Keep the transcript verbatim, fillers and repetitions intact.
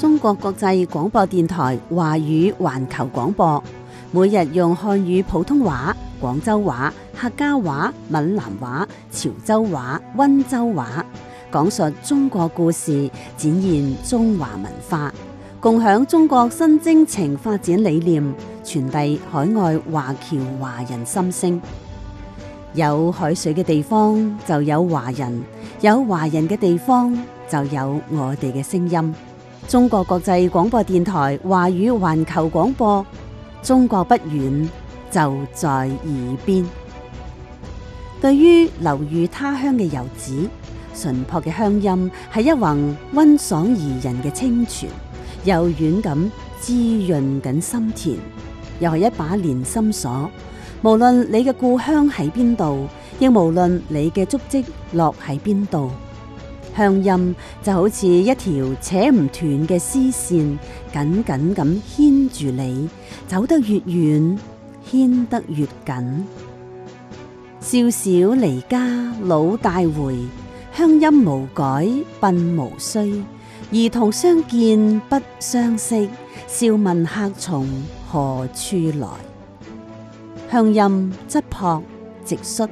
中國國際廣播電台華語環球廣播，每日用漢語普通話、廣州話、客家話、閩南話、潮州話、溫州話，講述中國故事，展現中華文化，共享中國新征程發展理念，傳遞海外華僑華人心聲。有海水嘅地方就有華人，有華人嘅地方就有我哋嘅聲音。中國國際廣播電台華語環球廣播，中國不遠，就在耳邊。對於流寓他鄉嘅遊子，淳樸嘅鄉音係一泓溫爽宜人嘅清泉，柔軟咁滋潤緊心田，又係一把連心鎖。無論你嘅故鄉喺邊度，亦無論你嘅足跡落喺邊度，鄉音就好似一條扯唔斷嘅絲線，緊緊咁牽住你，走得越遠，牽得越緊。少小離家老大回，鄉音無改鬢無須。兒童相見不相識，笑問客從何處來。鄉音質樸直率，